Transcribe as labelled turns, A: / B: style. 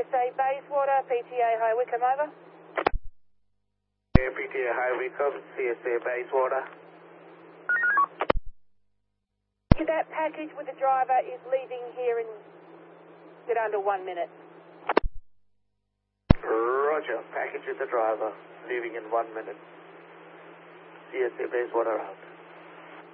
A: CSA Bayswater, PTA High Wycombe, over.
B: Yeah, PTA High Wycombe, CSA Bayswater.
A: That package with the driver is leaving here in a bit under 1 minute.
B: Roger, package with the driver, leaving in 1 minute. CSA Bayswater out.